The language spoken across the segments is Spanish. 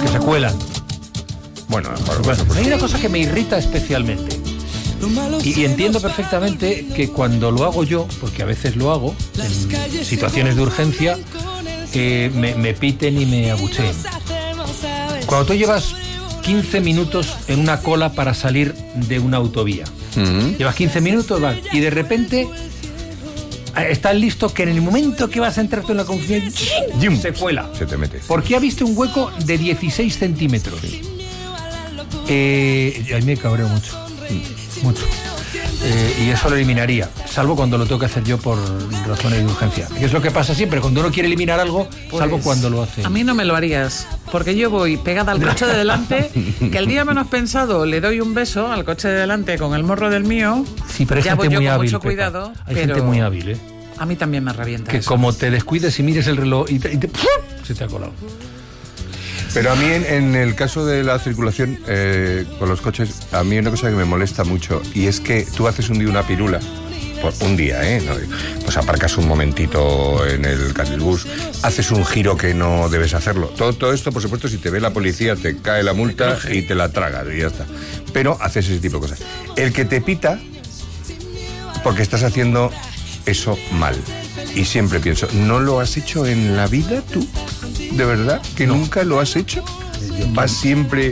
que se cuelan. Bueno, hay una cosa que me irrita especialmente. Y entiendo perfectamente que cuando lo hago yo, porque a veces lo hago, en situaciones de urgencia, me piten y me abucheen. Cuando tú llevas 15 minutos en una cola para salir de una autovía, llevas 15 minutos y de repente estás listo que en el momento que vas a entrar tú en la confusión, se cuela. Se te mete. Porque ha visto un hueco de 16 centímetros. A mí me cabreo mucho. Mucho. Y eso lo eliminaría, salvo cuando lo tengo que hacer yo por razones de urgencia. Que es lo que pasa siempre, cuando uno quiere eliminar algo, pues, salvo cuando lo hace. A mí no me lo harías, porque yo voy pegada al coche de delante, que el día menos pensado le doy un beso al coche de delante con el morro del mío. Sí, pero hay ya gente voy yo muy con hábil, mucho cuidado. Hay gente muy hábil, ¿eh? A mí también me revienta que eso. Como te descuides y mires el reloj y se te ha colado. Pero a mí en el caso de la circulación con los coches, a mí hay una cosa que me molesta mucho, y es que tú haces un día una pirula, por un día, ¿no? Pues aparcas un momentito en el carrilbús, haces un giro que no debes hacerlo. Todo esto, por supuesto, si te ve la policía, te cae la multa y te la tragas y ya está. Pero haces ese tipo de cosas. El que te pita, porque estás haciendo eso mal. Y siempre pienso, ¿no lo has hecho en la vida tú? ¿De verdad? ¿Que no. Nunca lo has hecho? ¿Vas siempre...?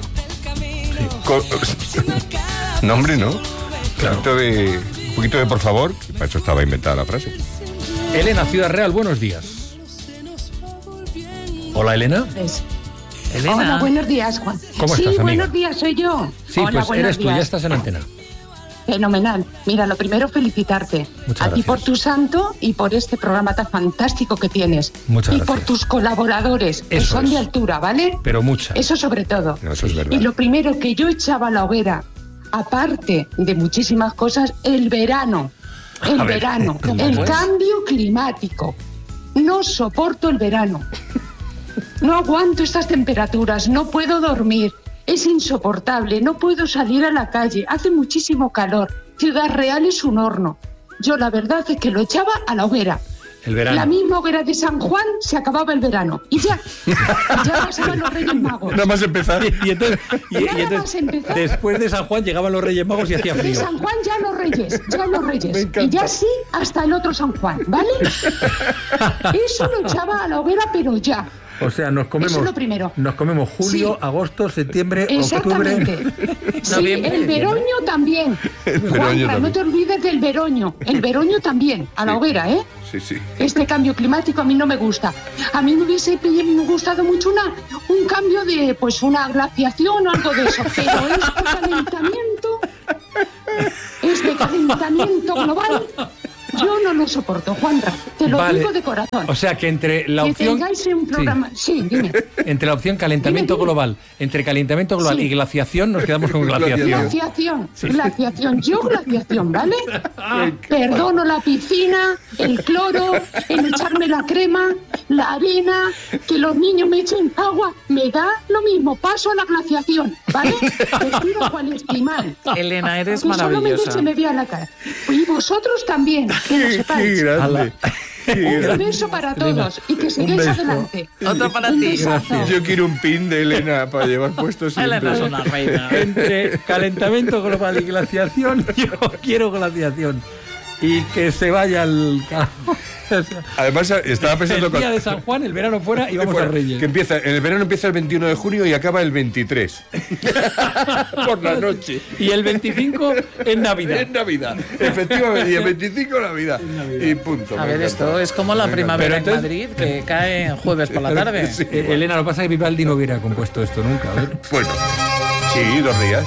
Sí. No, hombre, no. Claro. Un poquito de por favor, que para eso estaba inventada la frase. Elena, Ciudad Real, buenos días. Hola, Elena. Elena. Hola, buenos días, Juan. ¿Cómo estás, amiga? Sí, buenos días, soy yo. Sí, hola, pues eres tú, ya estás en antena. Fenomenal. Mira, lo primero, felicitarte. Muchas a ti gracias. por tu santo y por este programa tan fantástico que tienes. Muchas gracias. Y por tus colaboradores, que eso son es. de altura, ¿vale? Pero muchas. Eso sobre todo. No, eso es verdad. Y lo primero que yo echaba a la hoguera, aparte de muchísimas cosas, el verano. El cambio climático. No soporto el verano. No aguanto estas temperaturas, no puedo dormir. Es insoportable, no puedo salir a la calle, hace muchísimo calor. Ciudad Real es un horno. Yo la verdad es que lo echaba a la hoguera. El verano. La misma hoguera de San Juan se acababa el verano. Y ya pasaban los Reyes Magos. Nada más empezar. Y entonces, después de San Juan llegaban los Reyes Magos y hacía frío. De San Juan ya los Reyes. Y ya sí, hasta el otro San Juan, ¿vale? Eso lo echaba a la hoguera, pero ya. O sea, nos comemos. Eso es lo primero. Nos comemos julio, agosto, septiembre, octubre. Sí, el veroño también. Juanra, no te olvides del veroño. El veroño también, a la hoguera, ¿eh? Sí. Este cambio climático a mí no me gusta. A mí me hubiese gustado mucho un cambio de, pues, una glaciación o algo de eso. Pero este calentamiento global, yo no lo soporto, Juanra. Te lo digo de corazón. O sea que entre la opción... Que tengáis un programa... Sí, dime. Entre la opción calentamiento global, entre calentamiento global y glaciación, nos quedamos con glaciación. Glaciación. Yo glaciación, ¿vale? Perdono la piscina, el cloro, el echarme la crema, la arena, que los niños me echen agua. Me da lo mismo. Paso a la glaciación, ¿vale? Vestido cual esquimal. Elena, eres que maravillosa. Solamente se me vea la cara. Y vosotros también, que lo sepáis. Qué grande. Un beso para todos y que sigáis adelante. Otro para ti. Gracias. Yo quiero un pin de Elena para llevar puesto siempre. Elena es una reina. Entre calentamiento global y glaciación, yo quiero glaciación. Y que se vaya al... Además, estaba pensando... El día de San Juan, el verano fuera y vamos a Reyes. Que el verano empieza el 21 de junio y acaba el 23. Por la noche. Y el 25 en Navidad. En Navidad, efectivamente. Y el 25 en Navidad. Y punto. A ver, esto es como la primavera en Madrid, que cae en jueves por la tarde. Sí, Elena, lo que pasa es que Vivaldi no hubiera compuesto esto nunca. A ver. Bueno, sí, 2 días.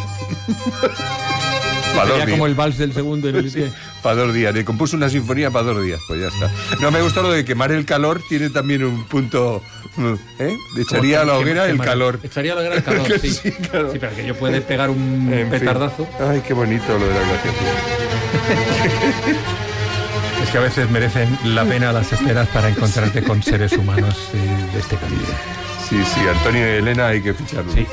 Sería como el vals del segundo. Para 2 días. Le compuso una sinfonía para 2 días. Pues ya está. No, me gusta lo de quemar el calor. Tiene también un punto... Echaría a la hoguera el calor. Echaría a la hoguera el calor, sí. Sí, claro. Sí, pero que yo puede pegar un petardazo. Ay, qué bonito lo de la glaciación. Es que a veces merecen la pena las esperas para encontrarte con seres humanos de este calibre. Sí, Antonio y Elena hay que ficharlo. Sí.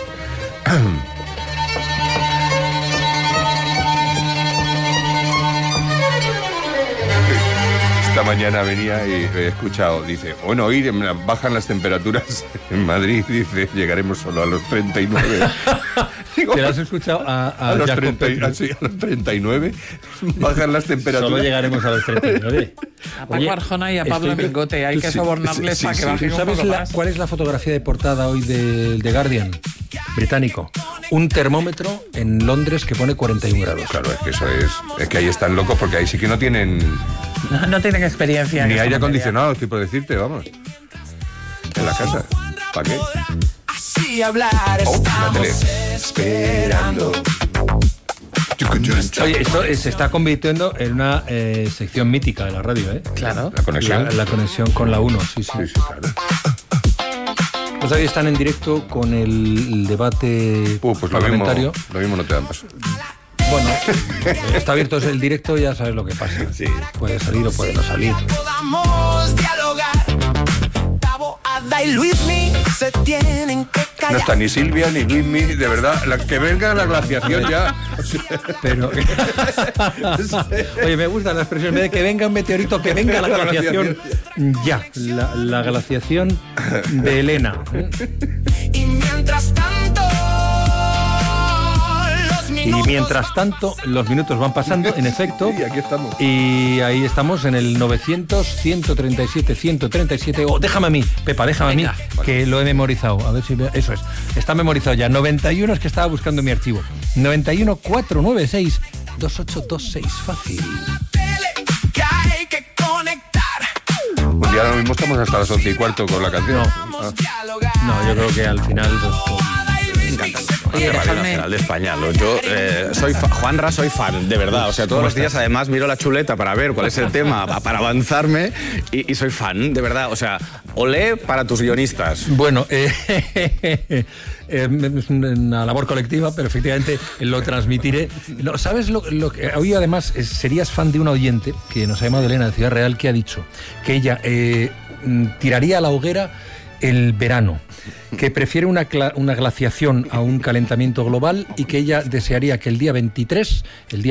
esta mañana venía y he escuchado, dice, bueno, hoy bajan las temperaturas en Madrid, dice, llegaremos solo a los 39. Digo, ¿te lo has escuchado a los 39? Bajan las temperaturas. Solo llegaremos a los 39. A Paco Arjona y a Pablo Mingote hay que sobornarles para que bajen un poco más. ¿Cuál es la fotografía de portada hoy del The Guardian británico? Un termómetro en Londres que pone 41 grados. Claro, es que eso es que ahí están locos porque ahí sí que no tienen... No tienen experiencia. Ni aire acondicionado, estoy por decirte, vamos. En la casa. ¿Para qué? Así hablar, la tele. Esperando. Oye, esto se está convirtiendo en una sección mítica de la radio, ¿eh? Claro. La conexión. La conexión con la 1, sí. Sí, claro. Pues hoy están en directo con el debate Pues parlamentario. Lo mismo no te dan paso. Bueno, está abierto el directo, ya sabes lo que pasa. Sí. Puede salir o puede no salir. podamos dialogar. Tabo, Ada y Luismi se tienen que callar. No está ni Silvia ni Luismi, de verdad. Que venga la glaciación ya. Pero oye, me gusta la expresión, en vez de que venga un meteorito, que venga la glaciación ya, la glaciación de Elena. Y mientras tanto, los minutos van pasando, en efecto. Sí, aquí estamos. Y ahí estamos en el 900, 137, 137. Oh, déjame a mí, Pepa, déjame Venga. a mí, que lo he memorizado. A ver si eso es. Está memorizado ya. 91 es que estaba buscando mi archivo. 91 496 2826. Fácil. que hay que conectar. Un día lo mismo estamos hasta las 11:15 con la canción. Podamos dialogar. No, yo creo que al final. Oye, Radio dejadme- Nacional de España. Yo Juanra, soy fan, de verdad. O sea, todos los días además miro la chuleta para ver cuál es el tema, para avanzarme y soy fan, de verdad. O sea, olé para tus guionistas. Bueno, es una labor colectiva, pero efectivamente lo transmitiré. No, ¿sabes lo que hoy además serías fan de una oyente que nos ha llamado Elena de Ciudad Real, que ha dicho que ella tiraría a la hoguera el verano, que prefiere una glaciación a un calentamiento global y que ella desearía que el día 23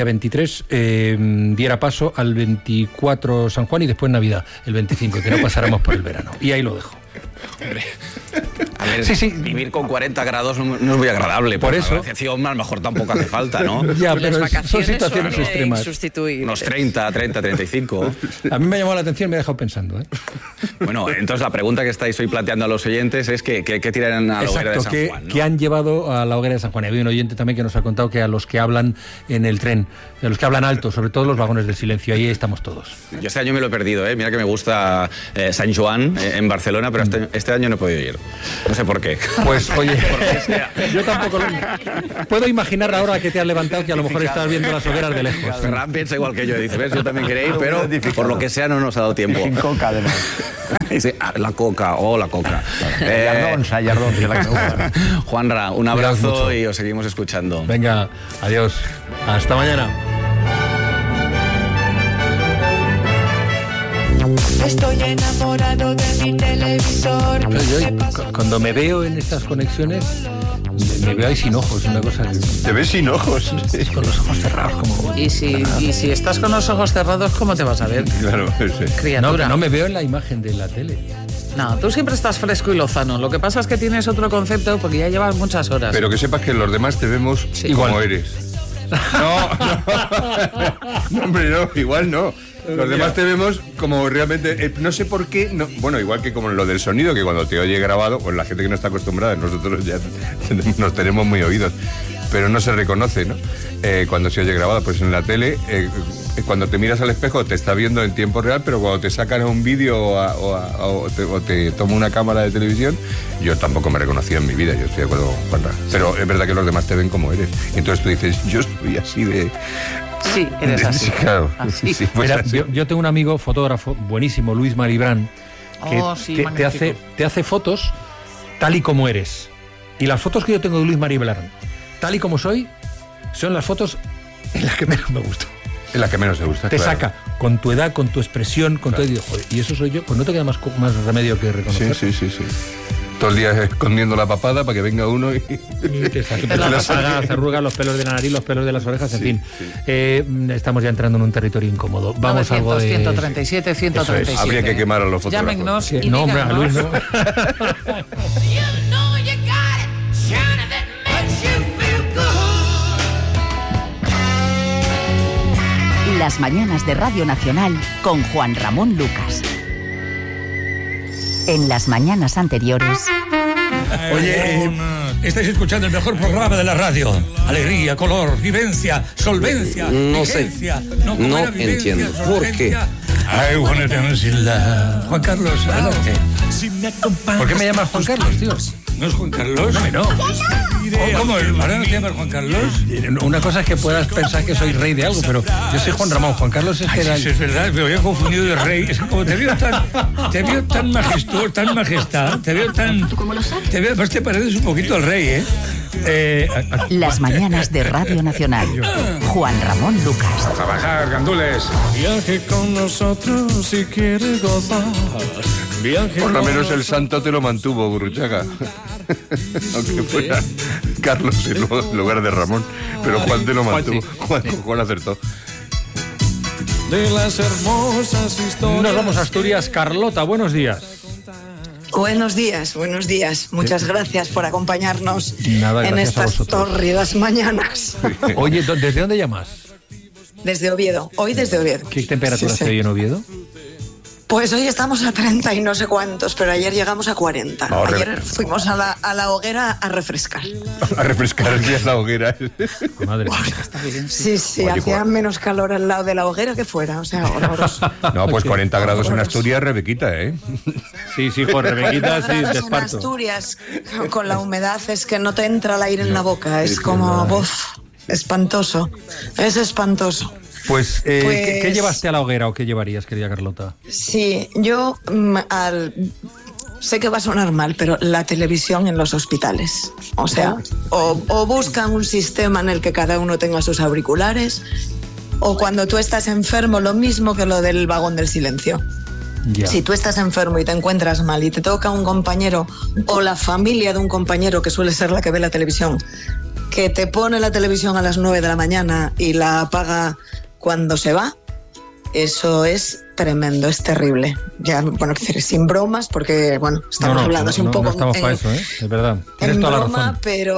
diera paso al 24 San Juan y después Navidad, el 25, que no pasáramos por el verano. Y ahí lo dejo. Hombre, a ver, Sí. vivir con 40 grados no es muy agradable. Por pero eso. la glaciación a lo mejor tampoco hace falta, ¿no? Ya, Las pero son vacaciones situaciones son extremas. insustituibles. Unos 30, 35. A mí me ha llamado la atención y me ha dejado pensando, ¿eh? Bueno, entonces la pregunta que estáis hoy planteando a los oyentes es que tiran a la hoguera de Exacto, San Juan, ¿no? que han llevado a la hoguera de San Juan. Y había un oyente también que nos ha contado que a los que hablan en el tren, a los que hablan alto, sobre todo los vagones del silencio, ahí estamos todos. Yo este año me lo he perdido, ¿eh? Mira que me gusta Sant Joan en Barcelona, pero este año no he podido ir. No sé por qué. Pues oye, yo tampoco puedo imaginar ahora que te has levantado que a lo mejor estás viendo las hogueras de lejos. Ferran piensa igual que yo, dice, ¿ves? Yo también quería ir, pero por lo que sea no nos ha dado tiempo. Sin coca, además. Dice, la coca, la coca. Yardón, que la que usa. Juanra, un Cuidaos abrazo mucho. y os seguimos escuchando. Venga, adiós. Hasta mañana. Estoy enamorado de mi televisor. Cuando me veo en estas conexiones, me veo ahí sin ojos, una cosa que... Te ves sin ojos. Con los ojos cerrados, como... Y si estás con los ojos cerrados, ¿cómo te vas a ver? Claro, sí. No, Criatura. que no me veo en la imagen de la tele. No, tú siempre estás fresco y lozano. Lo que pasa es que tienes otro concepto porque ya llevas muchas horas. Pero que sepas que los demás te vemos como igual. eres. No, hombre, no, igual no. Los demás te vemos como realmente, no sé por qué, bueno, igual que como lo del sonido, que cuando te oye grabado, pues la gente que no está acostumbrada, nosotros ya nos tenemos muy oídos, pero no se reconoce, ¿no? Cuando se oye grabado, pues en la tele, cuando te miras al espejo te está viendo en tiempo real, pero cuando te sacan un vídeo o te toma una cámara de televisión, yo tampoco me reconocía en mi vida, yo estoy de acuerdo con Juanra. Pero es verdad que los demás te ven como eres. Y entonces tú dices, yo soy así de... Sí, eres así. Sí, claro. Así. Sí, pues Mira, así. yo tengo un amigo fotógrafo buenísimo, Luis Maribrán, que Oh, sí, te hace fotos tal y como eres. Y las fotos que yo tengo de Luis Maribrán, tal y como soy, son las fotos en las que menos me gustan. Es la que menos te gusta. Te claro. saca con tu edad, con tu expresión, con todo. Y digo, joder, y eso soy yo, pues no te queda más remedio que reconocer. Sí. todo el día escondiendo la papada para que venga uno y te arruga los pelos de la nariz, los pelos de las orejas, en fin. Estamos ya entrando en un territorio incómodo. Vamos a algo de... 137, 137. Habría que quemar a los fotógrafos. Llámenos y no, hombre, a Luis no. Las mañanas de Radio Nacional con Juan Ramón Lucas. En las mañanas anteriores... Oye, estáis escuchando el mejor programa de la radio. Alegría, color, vivencia, solvencia, no vigencia. Sé, no entiendo. ¿Por qué? I wanna dance in love. Juan Carlos, adelante. ¿Por qué me llamas Juan Carlos, tío? ¿No es Juan Carlos? No. ¿Cómo? ¿Ahora no te llamas Juan Carlos? Una cosa es que puedas pensar que soy rey de algo, pero yo soy Juan Ramón. Juan Carlos es que era... Sí, es verdad, me había confundido de rey. Es que como te veo tan majestuoso, tan majestad, te veo, además te pareces un poquito al rey, ¿eh? Las mañanas de Radio Nacional. Juan Ramón Lucas. A trabajar, gandules. Viaje con nosotros si quiere gozar. Por lo menos el santo te lo mantuvo, Gurruchaga. Aunque fuera Carlos en lugar de Ramón. Pero Juan te lo mantuvo. Juan acertó. De las hermosas historias. Nos vamos a Asturias. Carlota, buenos días. Buenos días. Muchas gracias por acompañarnos en estas tórridas mañanas. Oye, ¿desde dónde llamas? Desde Oviedo. Hoy desde Oviedo. ¿Qué temperatura hace hoy en Oviedo? Pues hoy estamos a 30 y no sé cuántos, pero ayer llegamos a 40. Ayer fuimos a la hoguera a refrescar. A refrescar ya la hoguera. Madre mía. Sí, oye, hacía menos calor al lado de la hoguera que fuera, o sea, horroroso. No, pues 40 grados en Asturias, Rebequita, ¿eh? Sí, por Rebequita, sí, de esparto. En Asturias, con la humedad, es que no te entra el aire en la boca, es como, espantoso, es espantoso. Pues, ¿qué llevaste a la hoguera o qué llevarías, querida Carlota? Sí, yo sé que va a sonar mal, pero la televisión en los hospitales. O sea, o buscan un sistema en el que cada uno tenga sus auriculares, o cuando tú estás enfermo, lo mismo que lo del vagón del silencio. Yeah. Si tú estás enfermo y te encuentras mal y te toca un compañero o la familia de un compañero, que suele ser la que ve la televisión, que te pone la televisión a las 9 de la mañana y la apaga cuando se va, eso es tremendo, es terrible. Ya, bueno, sin bromas, porque, bueno, estamos hablando así un poco... No estamos para eso, es verdad. Tienes en toda broma, la razón.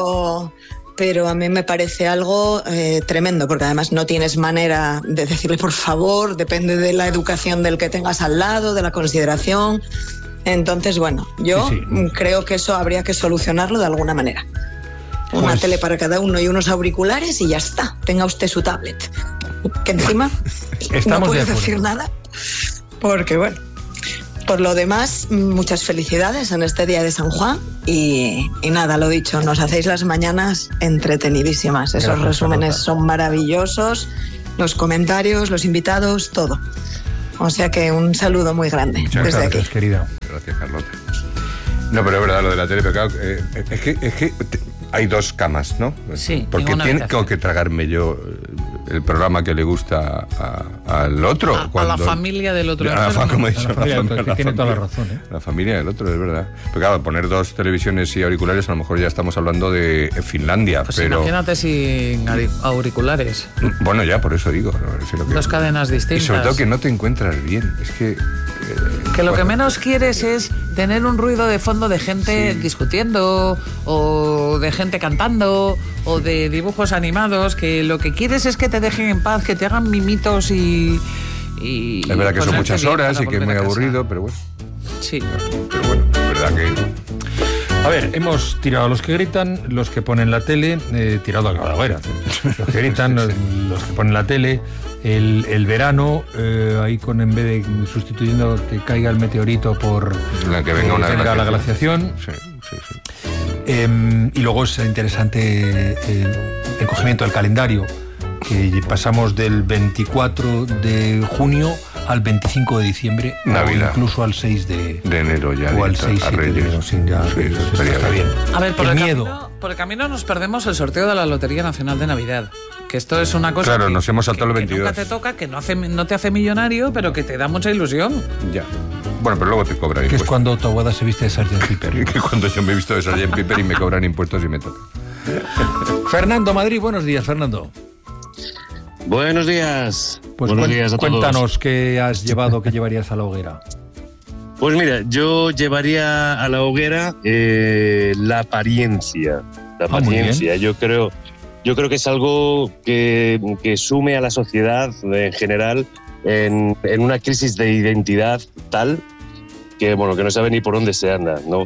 Pero a mí me parece algo tremendo, porque además no tienes manera de decirle por favor, depende de la educación del que tengas al lado, de la consideración. Entonces, bueno, yo creo que eso habría que solucionarlo de alguna manera. Una tele para cada uno y unos auriculares y ya está. Tenga usted su tablet. Que encima no puedo decir nada, porque bueno, por lo demás, muchas felicidades en este día de San Juan y nada, lo dicho, nos hacéis las mañanas entretenidísimas. Esos resúmenes son maravillosos, los comentarios, los invitados, todo. O sea que un saludo muy grande. Muchas desde gracias, aquí. querida. Gracias, Carlota. No, pero es verdad lo de la tele, pero claro, es que hay dos camas, ¿no? Sí. Porque tengo que tragarme yo el programa que le gusta al otro. A la familia del otro. Como he dicho, tiene toda la razón, ¿eh? La familia del otro, es verdad. Pero claro, poner dos televisiones y auriculares, a lo mejor ya estamos hablando de Finlandia. Pues pero imagínate sin auriculares. Bueno, ya, por eso digo. Dos cadenas distintas. Y sobre todo que no te encuentras bien. Es que... que lo que menos quieres es tener un ruido de fondo de gente discutiendo o de gente cantando o de dibujos animados, que lo que quieres es que te dejen en paz, que te hagan mimitos y es verdad que son muchas horas y que es muy aburrido, pero bueno. Sí. Pero bueno, es verdad que... A ver, hemos tirado a los que gritan, los que ponen la tele, tirado a la hoguera. Los que gritan, los que ponen la tele, el verano, ahí con en vez de sustituyendo que caiga el meteorito por la que venga la glaciación. Sí. Y luego es interesante el cogimiento del calendario, que pasamos del 24 de junio al 25 de diciembre, Navidad. O incluso al 6 de enero ya. O al 6 de enero, está bien. A ver, por el camino nos perdemos el sorteo de la Lotería Nacional de Navidad. Que esto es una cosa que nos hemos saltado el 22. Que nunca te toca, que no te hace millonario, pero que te da mucha ilusión. Ya. Bueno, pero luego te cobran Que impuestos. es cuando tu abuela se viste de Sgt. Pepper. Que cuando yo me he visto de Sgt. Pepper y me cobran impuestos y me toca. Fernando Madrid, buenos días, Fernando. Buenos días. Pues Buenos días a todos. cuéntanos qué has llevado, qué llevarías a la hoguera. Pues mira, yo llevaría a la hoguera la apariencia. La muy apariencia. Yo creo que es algo que sume a la sociedad en general en una crisis de identidad tal que bueno, que no sabe ni por dónde se anda, ¿no?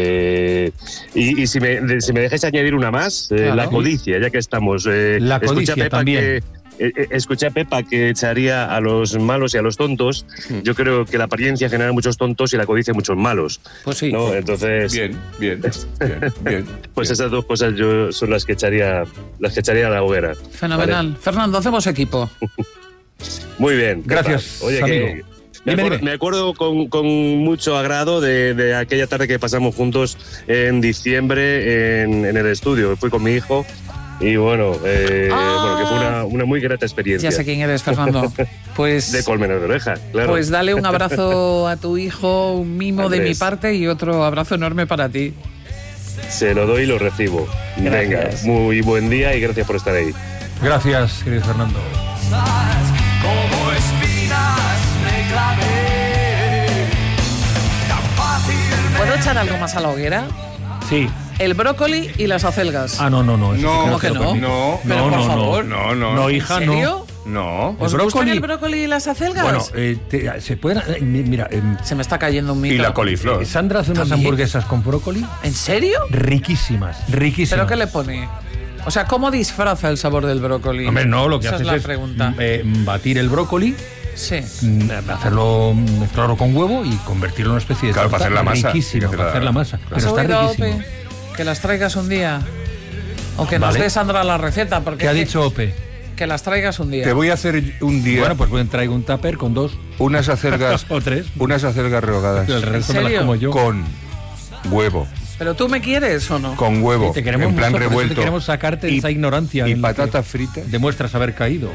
Y si me dejáis añadir una más, Claro. la codicia, ya que estamos. La codicia escuché a Pepa también. escuché a Pepa que echaría a los malos y a los tontos. Yo creo que la apariencia genera muchos tontos y la codicia muchos malos. Pues sí. ¿no? Entonces, Bien. pues esas dos cosas yo son las que echaría a la hoguera. Fenomenal. ¿vale? Fernando, hacemos equipo. Muy bien. Gracias, Pepa. Oye, amigo. que Dime. me acuerdo con mucho agrado de aquella tarde que pasamos juntos en diciembre en el estudio. Fui con mi hijo y bueno, que fue una muy grata experiencia. Ya sé quién eres, Fernando. Pues, De Colmenar de Oreja, claro. pues dale un abrazo a tu hijo, un mimo de mi Andrés. parte y otro abrazo enorme para ti. Se lo doy y lo recibo. Gracias. Venga, muy buen día y gracias por estar ahí. Gracias, querido Fernando. Como espinas me clavé. Tan fácil. ¿Puedo echar algo más a la hoguera? Sí. El brócoli y las acelgas. Ah, no. Eso ¿Cómo sí que no? No. Pero por favor. No, hija, ¿En serio? No. ¿Os gustan el brócoli y las acelgas? Bueno, se pueden. Mira. Se me está cayendo un mito. Y la coliflor. Sandra hace unas ¿También? hamburguesas con brócoli ¿En serio? riquísimas. ¿Pero qué le pone? O sea, ¿cómo disfraza el sabor del brócoli? Hombre, no, lo que Esa haces es la es pregunta. batir el brócoli, Sí. mezclarlo con huevo y convertirlo en una especie de Claro, para torta hacer la masa. riquísima, Sí, para hacer la masa. ¿Has Pero está oído, riquísimo. Ope? Que las traigas un día. O que nos Vale. dé Sandra la receta. Porque ¿Qué ha es que- dicho Ope? Que las traigas un día. Te voy a hacer un día Bueno, pues traigo un tupper con 2 unas acelgas o 3. unas acelgas rehogadas El resto me las serio? como yo. con huevo, ¿Pero tú me quieres o no? con huevo, Y te queremos en plan mucho, por eso revuelto. te queremos sacarte de esa ignorancia. y en la que patatas fritas Demuestras haber caído.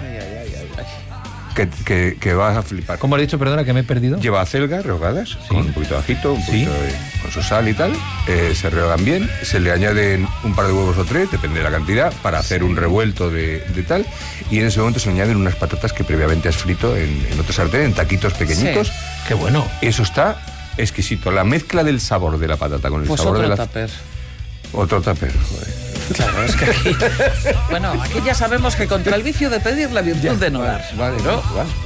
que vas a flipar. ¿Cómo has dicho, perdona, que me he perdido? Lleva acelgas rehogadas con un poquito de ajito, un Sí. poquito con su sal y tal. Se rehogan bien, se le añaden un par de huevos o 3, depende de la cantidad, para hacer un revuelto de tal. Y en ese momento se añaden unas patatas que previamente has frito en otro sartén, en taquitos pequeñitos. Sí. Qué bueno. Eso está exquisito. La mezcla del sabor de la patata con el Pues sabor otro de la... tupper. Otro tupper, joder. Claro, es que aquí... Bueno, aquí ya sabemos que contra el vicio de pedir la virtud de no dar. Vale, ¿no? vale.